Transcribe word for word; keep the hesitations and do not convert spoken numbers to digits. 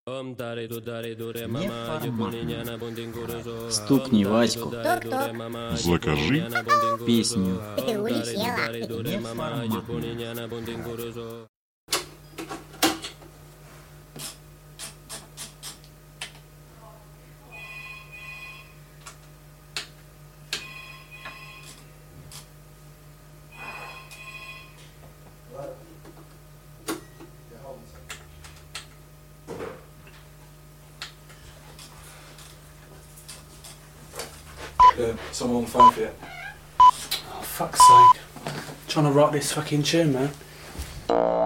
Стукни Ваську. Закажи Песню. Uh, someone on the phone for you. Oh, fuck's sake. I'm trying to rock this fucking tune, man.